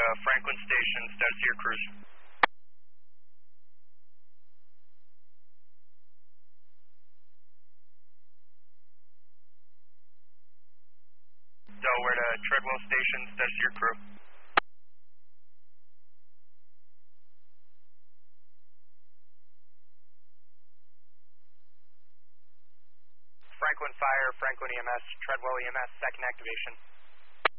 Franklin Station, status of your cruise. Delaware to Treadwell Station, status of your crew. Franklin Fire, Franklin EMS, Treadwell EMS, second activation.